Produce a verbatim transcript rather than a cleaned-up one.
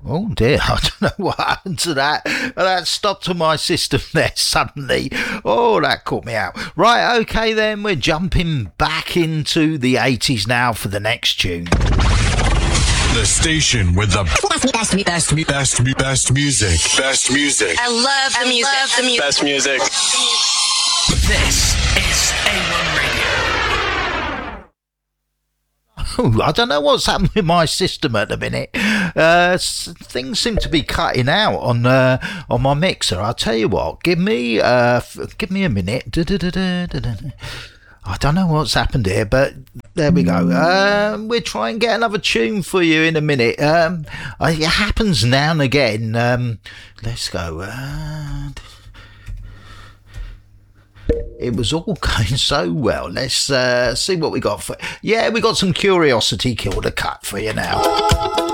Oh dear, I don't know what happened to that. That stopped on my system there suddenly. Oh, that caught me out. Right, okay then, we're jumping back into the eighties now for the next tune. The station with the best, best, best, best, best music. Best music. I love the I music. Love the music. Best music. This is A one Radio. Oh, I don't know what's happened with my system at the minute. Uh, s- things seem to be cutting out on uh, on my mixer. I'll tell you what. Give me uh, f- give me a minute. Da-da-da-da-da-da. I don't know what's happened here, but there we go. Um, we'll try and get another tune for you in a minute. Um, uh, it happens now and again. Um, let's go. Uh, It was all going so well. Let's uh, see what we got for. Yeah, we got some Curiosity Killed a cut for you now.